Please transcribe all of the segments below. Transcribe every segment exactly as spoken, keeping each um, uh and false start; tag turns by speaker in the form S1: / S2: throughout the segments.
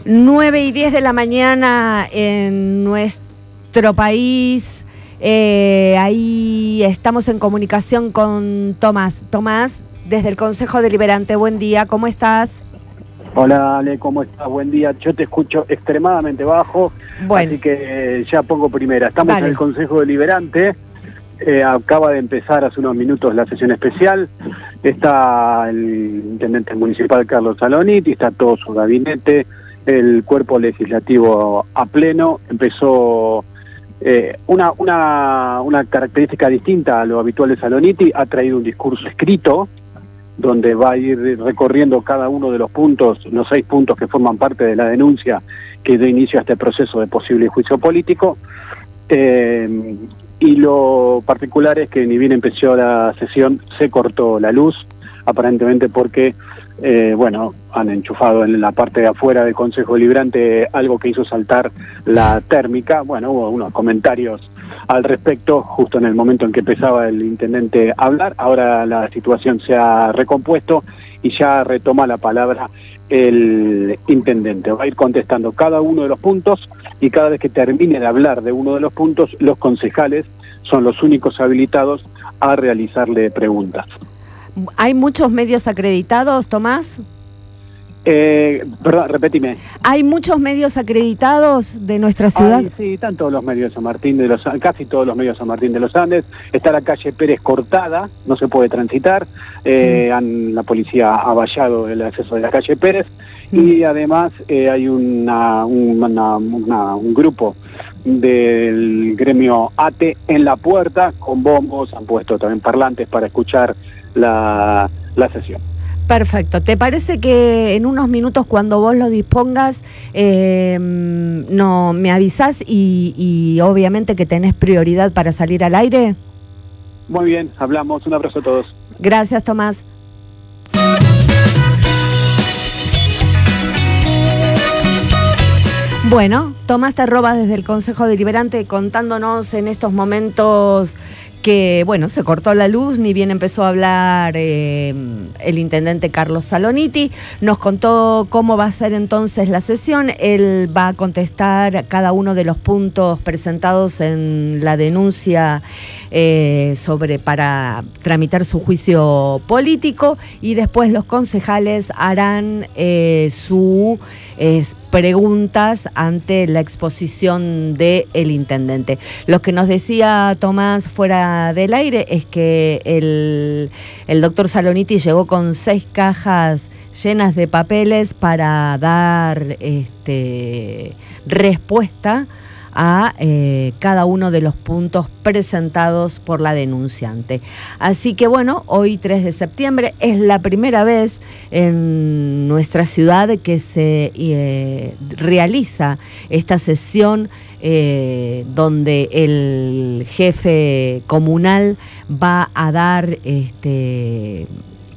S1: nueve y diez de la mañana en nuestro país. Eh, ahí estamos en comunicación con Tomás. Tomás, desde el Consejo Deliberante, buen día, ¿cómo estás?
S2: Hola Ale, ¿cómo estás? Buen día. Yo te escucho extremadamente bajo, bueno. Así que eh, ya pongo primera. Estamos Dale. en el Consejo Deliberante. Eh, acaba de empezar hace unos minutos la sesión especial. Está el intendente municipal Carlos Saloniti, está todo su gabinete, el cuerpo legislativo a pleno. Empezó eh, una, una, una característica distinta a lo habitual de Saloniti. Ha traído un discurso escrito donde va a ir recorriendo cada uno de los puntos, los seis puntos que forman parte de la denuncia que dio inicio a este proceso de posible juicio político. Eh, y lo particular es que ni bien empezó la sesión, se cortó la luz, aparentemente porque, eh, bueno, han enchufado en la parte de afuera del Consejo Deliberante algo que hizo saltar la térmica. Bueno, hubo unos comentarios al respecto justo en el momento en que empezaba el intendente a hablar. Ahora la situación se ha recompuesto y ya retoma la palabra el intendente. Va a ir contestando cada uno de los puntos y cada vez que termine de hablar de uno de los puntos, los concejales son los únicos habilitados a realizarle preguntas.
S1: ¿Hay muchos medios acreditados, Tomás?
S2: Eh, perdón, repetime.
S1: ¿Hay muchos medios acreditados de nuestra ciudad?
S2: Ay, sí, están todos los medios de San Martín de los casi todos los medios de San Martín de los Andes. Está la calle Pérez cortada, no se puede transitar. Eh, mm. han, la policía ha vallado el acceso de la calle Pérez mm. y además eh, hay una, una, una, un grupo del gremio A T E en la puerta con bombos, han puesto también parlantes para escuchar la, la sesión.
S1: Perfecto. ¿Te parece que en unos minutos, cuando vos lo dispongas, eh, no me avisás y, y obviamente que tenés prioridad para salir al aire?
S2: Muy bien, hablamos. Un abrazo a todos.
S1: Gracias, Tomás. Bueno, Tomás Terrobas desde el Consejo Deliberante contándonos en estos momentos que, bueno, se cortó la luz, ni bien empezó a hablar eh, el intendente Carlos Saloniti. Nos contó cómo va a ser entonces la sesión. Él va a contestar cada uno de los puntos presentados en la denuncia eh, sobre para tramitar su juicio político y después los concejales harán eh, su eh, preguntas ante la exposición del intendente. Lo que nos decía Tomás fuera del aire es que el, el doctor Saloniti llegó con seis cajas llenas de papeles para dar este, respuesta a eh, cada uno de los puntos presentados por la denunciante. Así que bueno, hoy tres de septiembre es la primera vez en nuestra ciudad que se eh, realiza esta sesión eh, donde el jefe comunal va a dar este,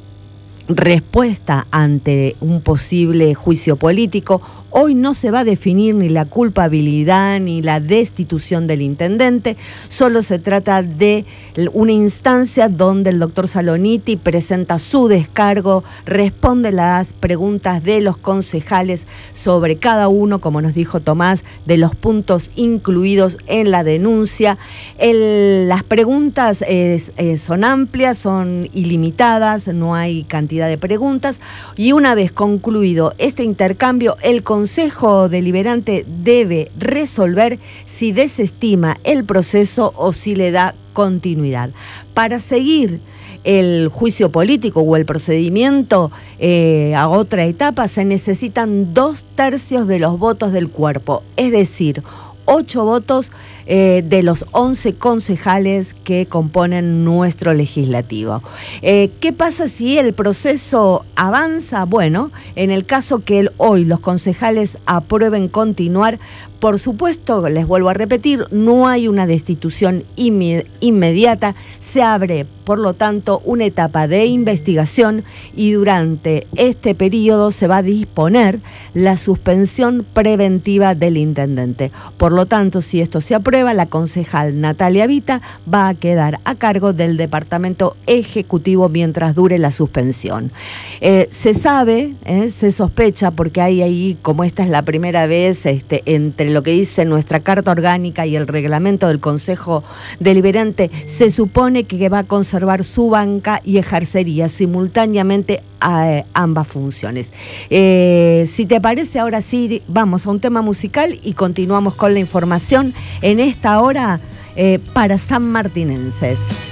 S1: respuesta ante un posible juicio político. Hoy no se va a definir ni la culpabilidad ni la destitución del intendente, solo se trata de una instancia donde el doctor Saloniti presenta su descargo, responde las preguntas de los concejales sobre cada uno, como nos dijo Tomás, de los puntos incluidos en la denuncia. El, las preguntas es, eh, son amplias, son ilimitadas, no hay cantidad de preguntas, y una vez concluido este intercambio, el Consejo Deliberante debe resolver si desestima el proceso o si le da continuidad. Para seguir el juicio político o el procedimiento eh, a otra etapa se necesitan dos tercios de los votos del cuerpo, es decir, ocho votos eh, de los once concejales que componen nuestro legislativo. Eh, ¿Qué pasa si el proceso avanza? Bueno, en el caso que el, hoy los concejales aprueben continuar, por supuesto, les vuelvo a repetir, no hay una destitución inme- inmediata, se abre, por lo tanto, una etapa de investigación y durante este periodo se va a disponer la suspensión preventiva del intendente. Por lo lo tanto, si esto se aprueba, la concejal Natalia Vita va a quedar a cargo del departamento ejecutivo mientras dure la suspensión. Eh, se sabe, eh, se sospecha, porque hay ahí, como esta es la primera vez, este, entre lo que dice nuestra Carta Orgánica y el reglamento del Consejo Deliberante, se supone que va a conservar su banca y ejercería simultáneamente a, a ambas funciones. Eh, si te parece, ahora sí, vamos a un tema musical y continuamos con la información en esta hora eh, para sanmartinenses.